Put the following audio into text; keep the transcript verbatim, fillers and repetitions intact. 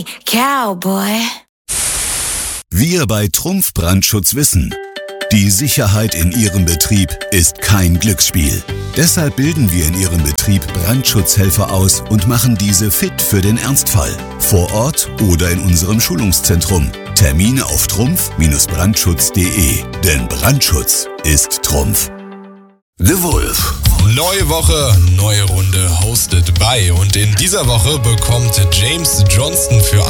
me, cowboy. Wir bei Trumpf Brandschutz wissen, die Sicherheit in Ihrem Betrieb ist kein Glücksspiel. Deshalb bilden wir in Ihrem Betrieb Brandschutzhelfer aus und machen diese fit für den Ernstfall. Vor Ort oder in unserem Schulungszentrum. Termine auf trumpf Brandschutz punkt de. Denn Brandschutz ist Trumpf. The Wolf. Neue Woche, neue Runde, hosted by. Und in dieser Woche bekommt James Johnston für